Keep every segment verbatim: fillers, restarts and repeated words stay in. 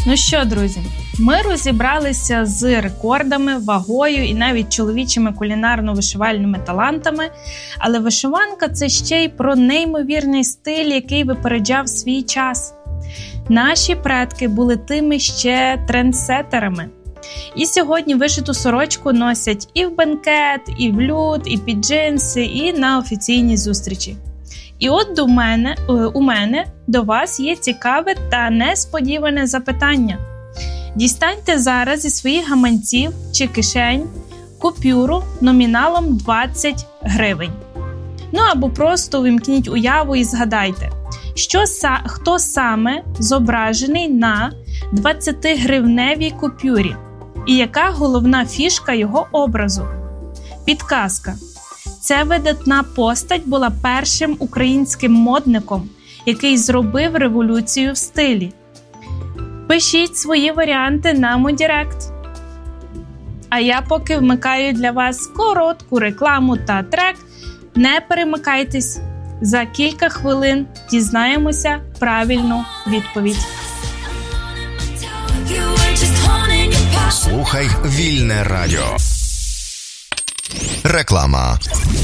Ну що, друзі, ми розібралися з рекордами, вагою і навіть чоловічими кулінарно-вишивальними талантами, але вишиванка – це ще й про неймовірний стиль, який випереджав свій час. Наші предки були тими ще трендсеттерами. І сьогодні вишиту сорочку носять і в бенкет, і в люд, і під джинси, і на офіційні зустрічі. І от до мене, у мене до вас є цікаве та несподіване запитання. Дістаньте зараз зі своїх гаманців чи кишень купюру номіналом двадцять гривень. Ну або просто вимкніть уяву і згадайте, що, хто саме зображений на двадцятигривневій купюрі і яка головна фішка його образу. Підказка. Ця видатна постать була першим українським модником, який зробив революцію в стилі. Пишіть свої варіанти нам у Директ. А я поки вмикаю для вас коротку рекламу та трек. Не перемикайтесь. За кілька хвилин дізнаємося правильну відповідь. Слухай Вільне Радіо. Реклама.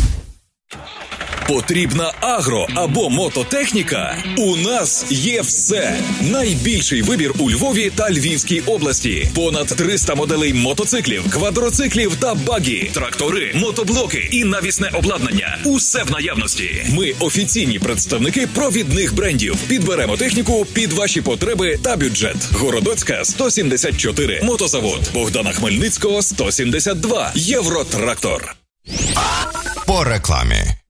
Потрібна агро або мототехніка? У нас є все. Найбільший вибір у Львові та Львівській області. Понад триста моделей мотоциклів, квадроциклів та багі, трактори, мотоблоки і навісне обладнання. Усе в наявності. Ми офіційні представники провідних брендів. Підберемо техніку під ваші потреби та бюджет. Городоцька сто сімдесят чотири, Мотозавод. Богдана Хмельницького сто сімдесят два, Євротрактор. По рекламі.